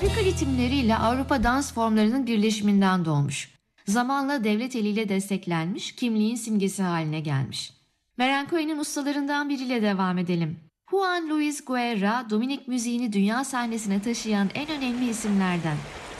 Afrika ritimleriyle Avrupa dans formlarının birleşiminden doğmuş. Zamanla devlet eliyle desteklenmiş, kimliğin simgesi haline gelmiş. Merengue'nin ustalarından biriyle devam edelim. Juan Luis Guerra, Dominik müziğini dünya sahnesine taşıyan en önemli isimlerden.